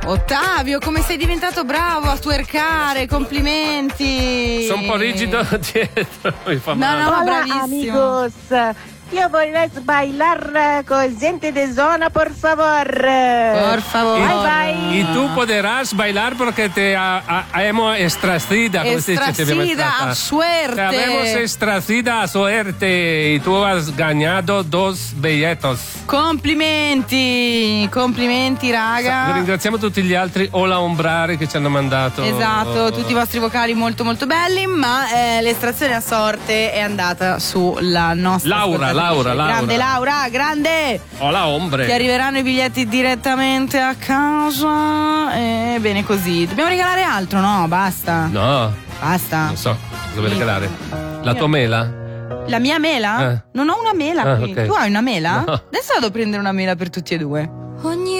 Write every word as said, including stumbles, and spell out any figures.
Ottavio, come sei diventato bravo a twerkare, complimenti. Sono un po' rigido dietro, mi fa No, male. no, Hola, bravissimo. amigos. Io voglio bailar con gente de zona, por favor. Por favor. Bye bye. Y tú podrás bailar porque te ha- ha- hemos extracida. ¿cómo se dice? Te abbiamo Extracida extrata. a suerte. Te habemos extracida a suerte y tú has ganado dos billetos. Complimenti, complimenti raga. Ringraziamo tutti gli altri Ola Ombrari che ci hanno mandato. Esatto, tutti i vostri vocali molto molto belli, ma eh, l'estrazione a sorte è andata sulla nostra Laura, ascoltatrice. Laura, Laura. Grande Laura, grande! Ola Ombre. Ti arriveranno i biglietti direttamente a casa e bene così. Dobbiamo regalare altro, no? Basta. No, Basta. non so, cosa vuoi regalare? La tua mela? La mia mela? Eh. Non ho una mela Ah, qui. ok. Tu hai una mela? No. Adesso vado a prendere una mela per tutti e due. Ogni